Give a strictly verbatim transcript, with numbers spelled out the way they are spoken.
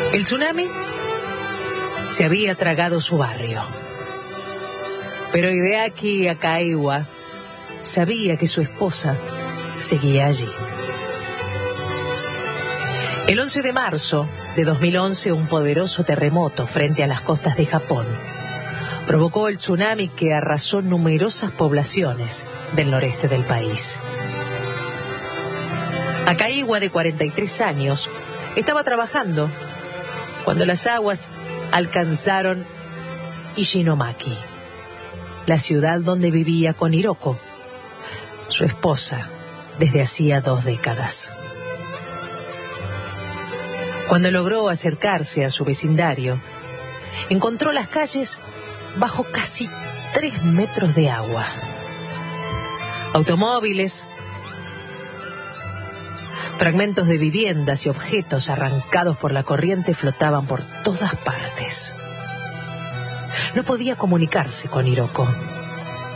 El tsunami se había tragado su barrio, pero Hideaki Akaiwa sabía que su esposa seguía allí. El once de marzo de dos mil once, un poderoso terremoto frente a las costas de Japón provocó el tsunami que arrasó numerosas poblaciones del noreste del país. Akaiwa, de cuarenta y tres años, estaba trabajando cuando las aguas alcanzaron Ishinomaki, la ciudad donde vivía con Hiroko, su esposa, desde hacía dos décadas. Cuando logró acercarse a su vecindario, encontró las calles bajo casi tres metros de agua. Automóviles, fragmentos de viviendas y objetos arrancados por la corriente flotaban por todas partes. No podía comunicarse con Hiroko.